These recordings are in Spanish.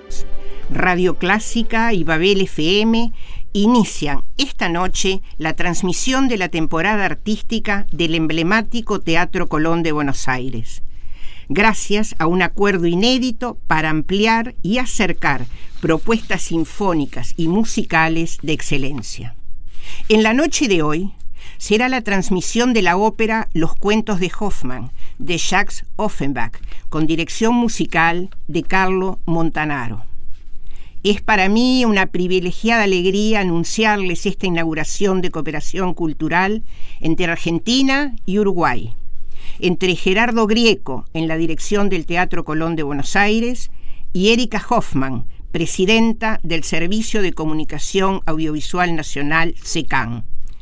Radio Clásica y Babel FM inician esta noche la transmisión de la temporada artística del emblemático Teatro Colón de Buenos Aires, gracias a un acuerdo inédito para ampliar y acercar propuestas sinfónicas y musicales de excelencia. En la noche de hoy será la transmisión de la ópera Los Cuentos de Hoffmann, de Jacques Offenbach, con dirección musical de Carlo Montanaro. Es para mí una privilegiada alegría anunciarles esta inauguración de cooperación cultural entre Argentina y Uruguay, entre Gerardo Grieco en la dirección del Teatro Colón de Buenos Aires y Erika Hoffmann, presidenta del Servicio de Comunicación Audiovisual Nacional, SECAN.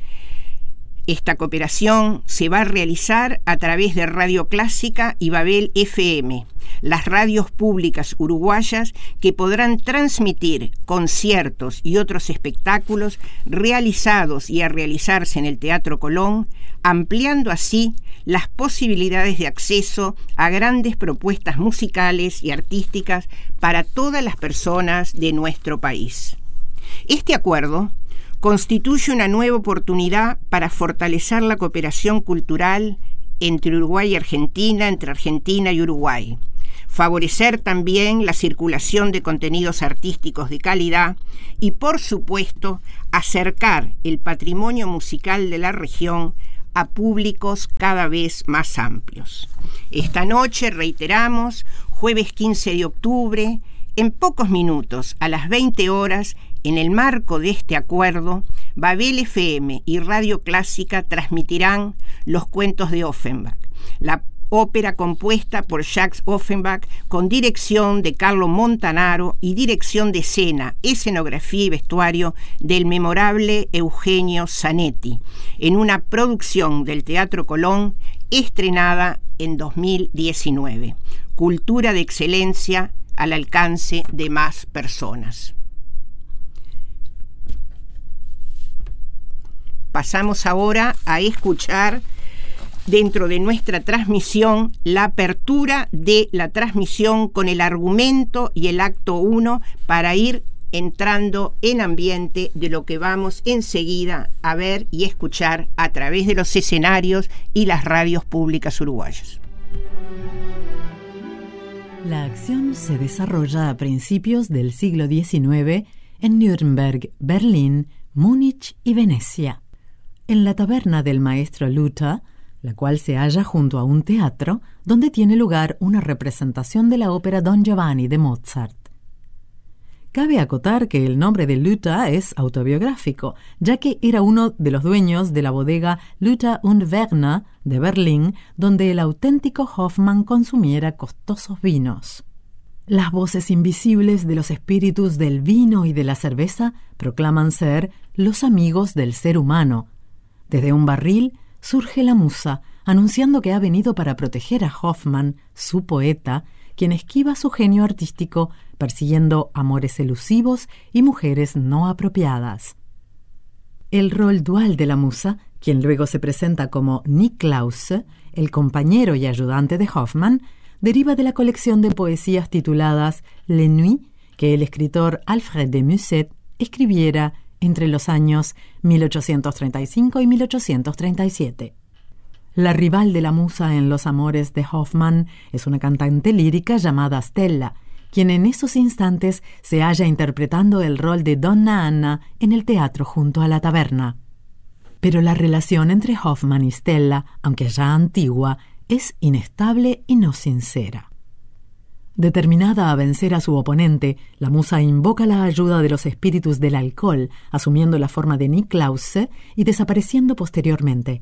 Esta cooperación se va a realizar a través de Radio Clásica y Babel FM, las radios públicas uruguayas que podrán transmitir conciertos y otros espectáculos realizados y a realizarse en el Teatro Colón, ampliando así las posibilidades de acceso a grandes propuestas musicales y artísticas para todas las personas de nuestro país. Este acuerdo constituye una nueva oportunidad para fortalecer la cooperación cultural entre Uruguay y Argentina, entre Argentina y Uruguay, favorecer también la circulación de contenidos artísticos de calidad y, por supuesto, acercar el patrimonio musical de la región a públicos cada vez más amplios. Esta noche, reiteramos, jueves 15 de octubre, en pocos minutos, a las 20 horas, en el marco de este acuerdo, Babel FM y Radio Clásica transmitirán Los Cuentos de Offenbach, la ópera compuesta por Jacques Offenbach con dirección de Carlo Montanaro y dirección de escena, escenografía y vestuario del memorable Eugenio Zanetti, en una producción del Teatro Colón estrenada en 2019. Cultura de excelencia al alcance de más personas. Pasamos ahora a escuchar dentro de nuestra transmisión la apertura de la transmisión con el argumento y el acto 1 para ir entrando en ambiente de lo que vamos enseguida a ver y escuchar a través de los escenarios y las radios públicas uruguayas. La acción se desarrolla a principios del siglo XIX en Nuremberg, Berlín, Múnich y Venecia. En la taberna del maestro Luther, la cual se halla junto a un teatro donde tiene lugar una representación de la ópera Don Giovanni de Mozart. Cabe acotar que el nombre de Luther es autobiográfico, ya que era uno de los dueños de la bodega Luther und Werner de Berlín, donde el auténtico Hoffmann consumiera costosos vinos. Las voces invisibles de los espíritus del vino y de la cerveza proclaman ser los amigos del ser humano. Desde un barril surge la musa, anunciando que ha venido para proteger a Hoffmann, su poeta, quien esquiva su genio artístico persiguiendo amores elusivos y mujeres no apropiadas. El rol dual de la musa, quien luego se presenta como Niklaus, el compañero y ayudante de Hoffmann, deriva de la colección de poesías tituladas Les Nuits, que el escritor Alfred de Musset escribiera entre los años 1835 y 1837. La rival de la musa en los amores de Hoffmann es una cantante lírica llamada Stella, quien en esos instantes se halla interpretando el rol de Donna Anna en el teatro junto a la taberna. Pero la relación entre Hoffmann y Stella, aunque ya antigua, es inestable y no sincera. Determinada a vencer a su oponente, la musa invoca la ayuda de los espíritus del alcohol, asumiendo la forma de Niklaus y desapareciendo posteriormente.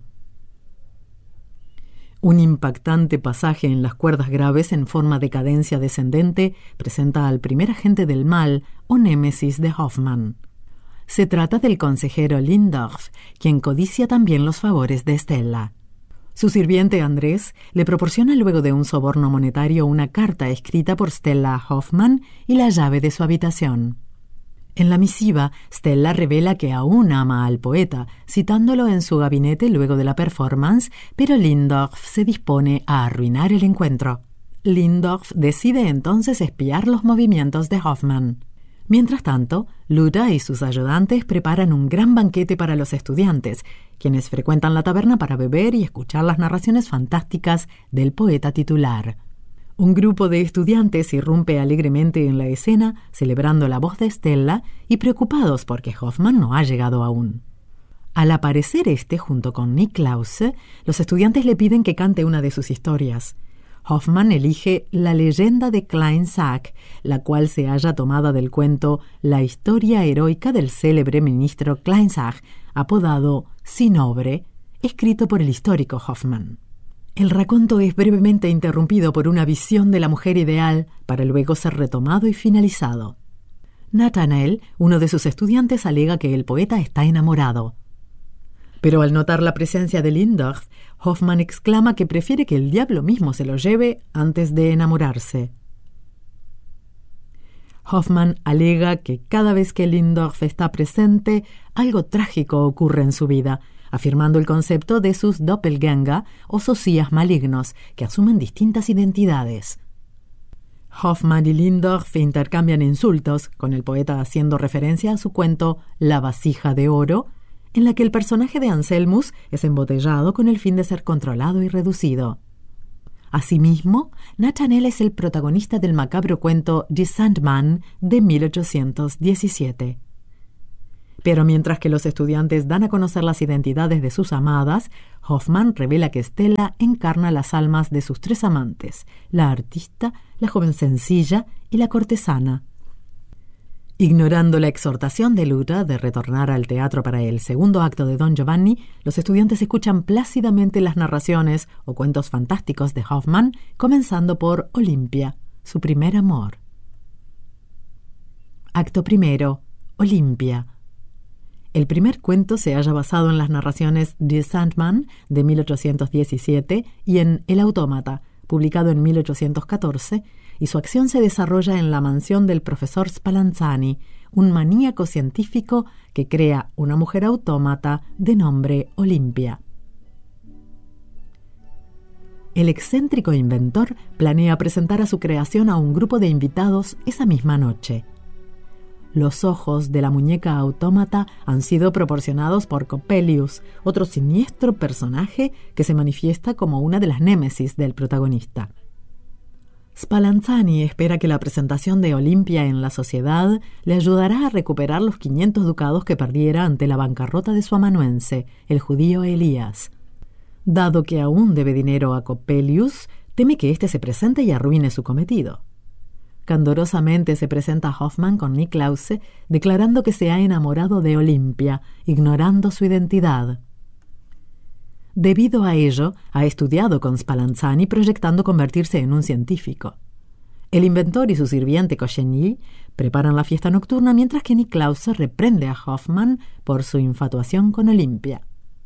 Un impactante pasaje en las cuerdas graves en forma de cadencia descendente presenta al primer agente del mal o némesis de Hoffmann. Se trata del consejero Lindorf, quien codicia también los favores de Stella. Su sirviente Andrés le proporciona luego de un soborno monetario una carta escrita por Stella a Hoffmann y la llave de su habitación. En la misiva, Stella revela que aún ama al poeta, citándolo en su gabinete luego de la performance, pero Lindorf se dispone a arruinar el encuentro. Lindorf decide entonces espiar los movimientos de Hoffmann. Mientras tanto, Luther y sus ayudantes preparan un gran banquete para los estudiantes, quienes frecuentan la taberna para beber y escuchar las narraciones fantásticas del poeta titular. Un grupo de estudiantes irrumpe alegremente en la escena, celebrando la voz de Stella y preocupados porque Hoffmann no ha llegado aún. Al aparecer junto con Nick Krause, los estudiantes le piden que cante una de sus historias. Hoffmann elige La leyenda de Klein Sack, la cual se halla tomada del cuento La historia heroica del célebre ministro Klein Sack, apodado Sinobre, escrito por el histórico Hoffmann. El raconto es brevemente interrumpido por una visión de la mujer ideal, para luego ser retomado y finalizado. Nathanael, uno de sus estudiantes, alega que el poeta está enamorado. Pero al notar la presencia de Lindorf, Hoffmann exclama que prefiere que el diablo mismo se lo lleve antes de enamorarse. Hoffmann alega que cada vez que Lindorf está presente, algo trágico ocurre en su vida, afirmando el concepto de sus doppelgänger o socias malignos, que asumen distintas identidades. Hoffmann y Lindorf intercambian insultos, con el poeta haciendo referencia a su cuento La vasija de oro, en la que el personaje de Anselmus es embotellado con el fin de ser controlado y reducido. Asimismo, Nathanael es el protagonista del macabro cuento Die Sandman de 1817. Pero mientras que los estudiantes dan a conocer las identidades de sus amadas, Hoffmann revela que Stella encarna las almas de sus tres amantes, la artista, la joven sencilla y la cortesana. Ignorando la exhortación de Luther de retornar al teatro para el segundo acto de Don Giovanni, los estudiantes escuchan plácidamente las narraciones o cuentos fantásticos de Hoffmann, comenzando por Olimpia, su primer amor. Acto primero, Olimpia. El primer cuento se halla basado en las narraciones Die Sandman de 1817 y en El autómata, publicado en 1814, y su acción se desarrolla en la mansión del profesor Spallanzani, un maníaco científico que crea una mujer autómata de nombre Olimpia. El excéntrico inventor planea presentar a su creación a un grupo de invitados esa misma noche. Los ojos de la muñeca autómata han sido proporcionados por Coppelius, otro siniestro personaje que se manifiesta como una de las némesis del protagonista. Spallanzani espera que la presentación de Olimpia en la sociedad le ayudará a recuperar los 500 ducados que perdiera ante la bancarrota de su amanuense, el judío Elías. Dado que aún debe dinero a Coppelius, teme que éste se presente y arruine su cometido. Candorosamente se presenta Hoffmann con Nick Krause, declarando que se ha enamorado de Olimpia, ignorando su identidad. Debido a ello, ha estudiado con Spallanzani proyectando convertirse en un científico. El inventor y su sirviente Cocheny preparan la fiesta nocturna mientras que Nick Krause reprende a Hoffmann por su infatuación con Olimpia.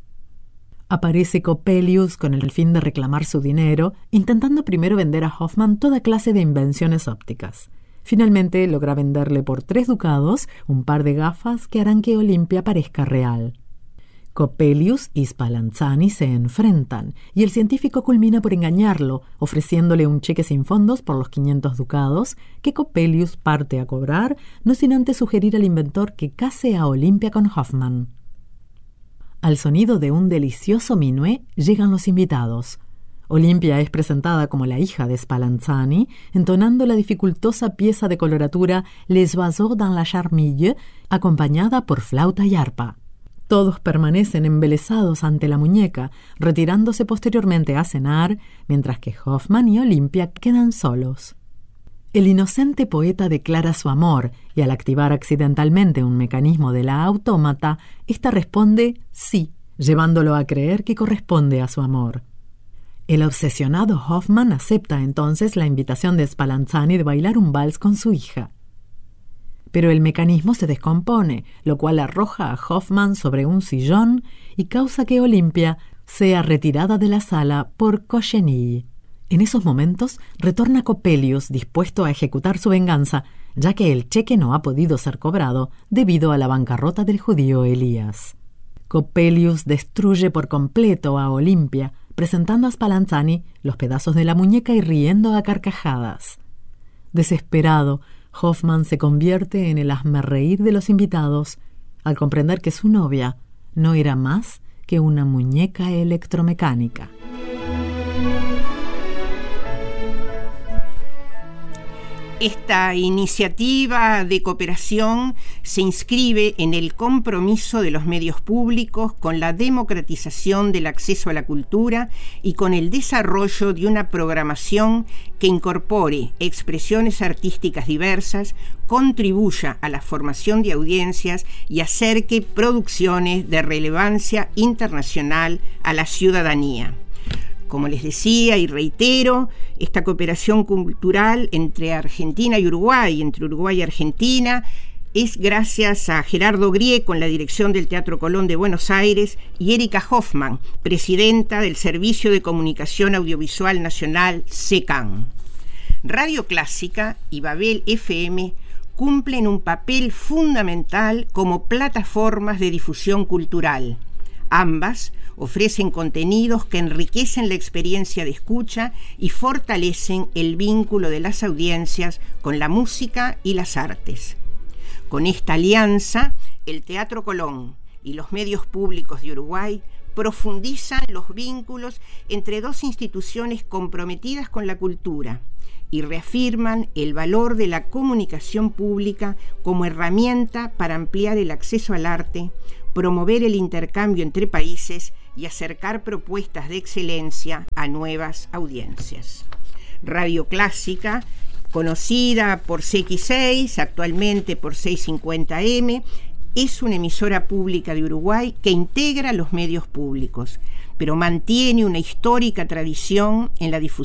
Aparece Coppelius con el fin de reclamar su dinero, intentando primero vender a Hoffmann toda clase de invenciones ópticas. Finalmente logra venderle por 3 ducados un par de gafas que harán que Olimpia parezca real. Coppelius y Spallanzani se enfrentan y el científico culmina por engañarlo, ofreciéndole un cheque sin fondos por los 500 ducados que Coppelius parte a cobrar, no sin antes sugerir al inventor que case a Olimpia con Hoffmann. Al sonido de un delicioso minué llegan los invitados. Olimpia es presentada como la hija de Spallanzani, entonando la dificultosa pieza de coloratura Les Oiseaux dans la Charmille, acompañada por flauta y arpa. Todos permanecen embelesados ante la muñeca, retirándose posteriormente a cenar, mientras que Hoffmann y Olimpia quedan solos. El inocente poeta declara su amor, y al activar accidentalmente un mecanismo de la autómata, ésta responde sí, llevándolo a creer que corresponde a su amor. El obsesionado Hoffmann acepta entonces la invitación de Spallanzani de bailar un vals con su hija. Pero el mecanismo se descompone, lo cual arroja a Hoffmann sobre un sillón y causa que Olimpia sea retirada de la sala por Cocheny. En esos momentos retorna Coppelius dispuesto a ejecutar su venganza, ya que el cheque no ha podido ser cobrado debido a la bancarrota del judío Elías. Coppelius destruye por completo a Olimpia, presentando a Spallanzani los pedazos de la muñeca y riendo a carcajadas. Desesperado, Hoffman se convierte en el hazmerreír de los invitados al comprender que su novia no era más que una muñeca electromecánica. Esta iniciativa de cooperación se inscribe en el compromiso de los medios públicos con la democratización del acceso a la cultura y con el desarrollo de una programación que incorpore expresiones artísticas diversas, contribuya a la formación de audiencias y acerque producciones de relevancia internacional a la ciudadanía. Como les decía y reitero, esta cooperación cultural entre Argentina y Uruguay, entre Uruguay y Argentina, es gracias a Gerardo Grie con la dirección del Teatro Colón de Buenos Aires y Erika Hoffman, presidenta del Servicio de Comunicación Audiovisual Nacional, SECAN. Radio Clásica y Babel FM cumplen un papel fundamental como plataformas de difusión cultural. Ambas ofrecen contenidos que enriquecen la experiencia de escucha y fortalecen el vínculo de las audiencias con la música y las artes. Con esta alianza, el Teatro Colón y los medios públicos de Uruguay profundizan los vínculos entre dos instituciones comprometidas con la cultura y reafirman el valor de la comunicación pública como herramienta para ampliar el acceso al arte, promover el intercambio entre países y acercar propuestas de excelencia a nuevas audiencias. Radio Clásica, conocida por CX6, actualmente por 650M, es una emisora pública de Uruguay que integra los medios públicos, pero mantiene una histórica tradición en la difusión